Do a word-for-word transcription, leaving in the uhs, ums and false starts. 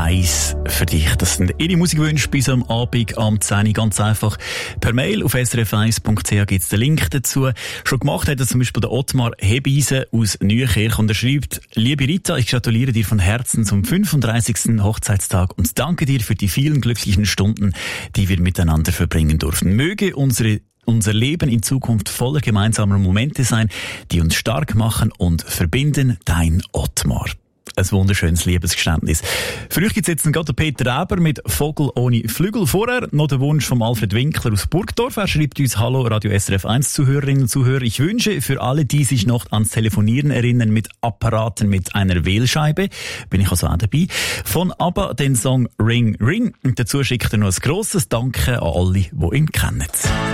eins für dich. Das sind Ihre Musikwünsche bis am Abend am zehn Uhr. Ganz einfach per Mail auf s r f eins punkt c h gibt es den Link dazu. Schon gemacht hat er zum Beispiel der Ottmar Hebeisen aus Nüchirch und er schreibt: Liebe Rita, ich gratuliere dir von Herzen zum fünfunddreißigsten Hochzeitstag und danke dir für die vielen glücklichen Stunden, die wir miteinander verbringen durften. Möge unsere unser Leben in Zukunft voller gemeinsamer Momente sein, die uns stark machen und verbinden. Dein Ottmar. Ein wunderschönes Liebesgeständnis. Für euch gibt es jetzt gerade Peter Eber mit Vogel ohne Flügel. Vorher noch der Wunsch von Alfred Winkler aus Burgdorf. Er schreibt uns: Hallo Radio S R F eins Zuhörerinnen und Zuhörer. Ich wünsche für alle, die sich noch ans Telefonieren erinnern mit Apparaten mit einer Wählscheibe, bin ich also auch dabei, von ABBA den Song Ring Ring. Und dazu schickt er noch ein grosses Danke an alle, die ihn kennen.